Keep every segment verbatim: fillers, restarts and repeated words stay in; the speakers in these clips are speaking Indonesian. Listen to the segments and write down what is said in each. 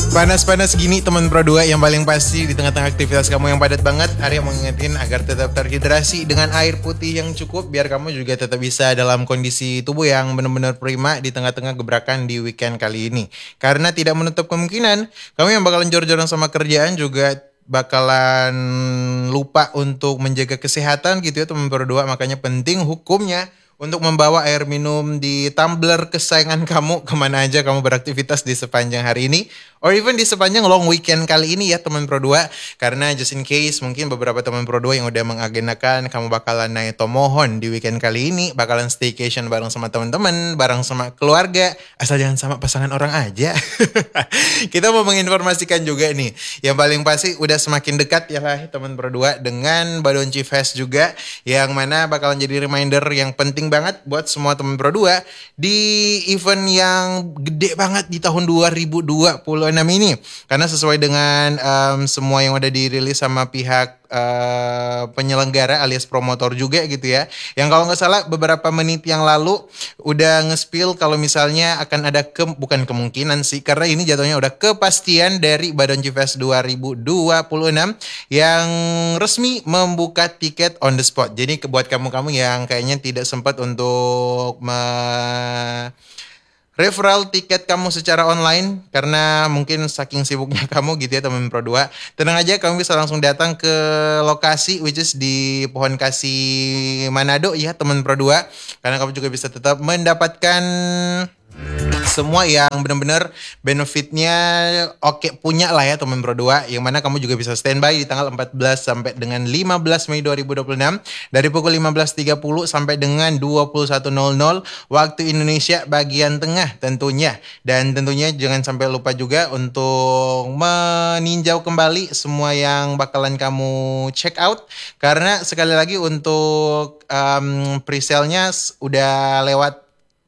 Panas-panas gini teman Pro dua, yang paling pasti di tengah-tengah aktivitas kamu yang padat banget, Arya mau ngingetin agar tetap terhidrasi dengan air putih yang cukup biar kamu juga tetap bisa dalam kondisi tubuh yang benar-benar prima di tengah-tengah gebrakan di weekend kali ini. Karena tidak menutup kemungkinan kamu yang bakalan jor-joran sama kerjaan juga bakalan lupa untuk menjaga kesehatan gitu ya teman Pro dua. Makanya penting hukumnya untuk membawa air minum di tumbler kesayangan kamu kemana aja kamu beraktivitas di sepanjang hari ini, or even di sepanjang long weekend kali ini ya teman Pro dua. Karena just in case mungkin beberapa teman Pro dua yang udah mengagendakan kamu bakalan naik tomohon di weekend kali ini, bakalan staycation bareng sama teman-teman, bareng sama keluarga, asal jangan sama pasangan orang aja. Kita mau menginformasikan juga nih, yang paling pasti udah semakin dekat ya lah teman Pro dua dengan Badonchi Fest juga, yang mana bakalan jadi reminder yang penting banget buat semua teman Pro dua di event yang gede banget di tahun dua ribu dua puluh enam ini. Karena sesuai dengan um, semua yang udah dirilis sama pihak uh, penyelenggara alias promotor juga gitu ya. Yang kalau nggak salah beberapa menit yang lalu udah nge-spill kalau misalnya akan ada ke, bukan kemungkinan sih, karena ini jatuhnya udah kepastian dari Badonchi Fest dua ribu dua puluh enam yang resmi membuka tiket on the spot. Jadi buat kamu-kamu yang kayaknya tidak sempat untuk me referral tiket kamu secara online karena mungkin saking sibuknya kamu gitu ya teman Pro dua, tenang aja, kamu bisa langsung datang ke lokasi which is di Pohon Kasih Manado ya teman Pro dua, karena kamu juga bisa tetap mendapatkan semua yang benar-benar benefitnya oke punya lah ya teman Pro dua, yang mana kamu juga bisa standby di tanggal empat belas sampai dengan lima belas Mei dua ribu dua puluh enam dari pukul lima belas tiga puluh sampai dengan dua puluh satu nol nol waktu Indonesia bagian tengah tentunya. Dan tentunya jangan sampai lupa juga untuk meninjau kembali semua yang bakalan kamu check out, karena sekali lagi untuk um, pre-sale-nya udah lewat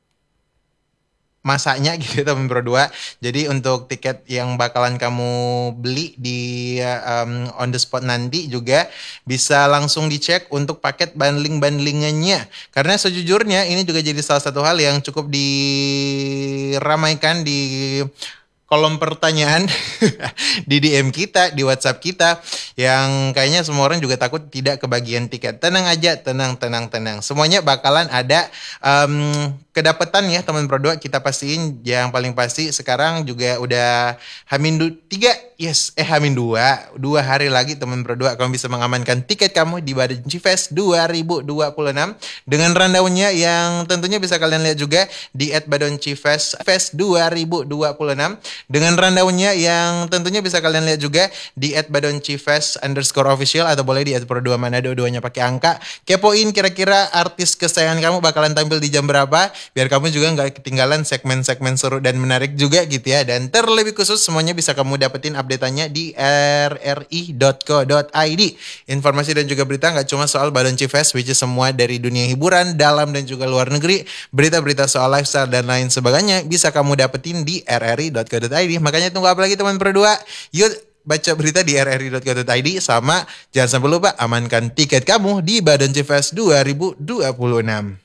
masanya gitu teman Pro dua. Jadi untuk tiket yang bakalan kamu beli di um, on the spot nanti juga bisa langsung dicek untuk paket bundling-bundlingannya. Karena sejujurnya ini juga jadi salah satu hal yang cukup diramaikan di kolom pertanyaan di D M kita, di WhatsApp kita, yang kayaknya semua orang juga takut tidak kebagian tiket. Tenang aja, tenang, tenang, tenang. Semuanya bakalan ada um, kedapatan ya teman Pro dua, kita pastiin. Yang paling pasti sekarang juga udah Hamin tiga, yes, eh Hamin dua, dua hari lagi teman Pro dua kamu bisa mengamankan tiket kamu di Badonchi Fest dua ribu dua puluh enam dengan rundown-nya yang tentunya bisa kalian lihat juga di at Badonchi Fest Fest dua ribu dua puluh enam. Dengan rundown-nya yang tentunya bisa kalian lihat juga di at Badonchi Fest underscore official atau boleh di at Pro dua Manado, duanya pakai angka. Kepoin kira-kira artis kesayangan kamu bakalan tampil di jam berapa, biar kamu juga nggak ketinggalan segmen-segmen seru dan menarik juga gitu ya. Dan terlebih khusus semuanya bisa kamu dapetin update-nya di r r i dot co dot i d. Informasi dan juga berita nggak cuma soal Badonchi Fest, which is semua dari dunia hiburan dalam dan juga luar negeri. Berita-berita soal lifestyle dan lain sebagainya bisa kamu dapetin di r r i dot co dot i d. Makanya tunggu apa lagi teman Pro dua? Yuk baca berita di r r i dot co dot i d, sama jangan sampai lupa amankan tiket kamu di Badonchi Fest dua ribu dua puluh enam.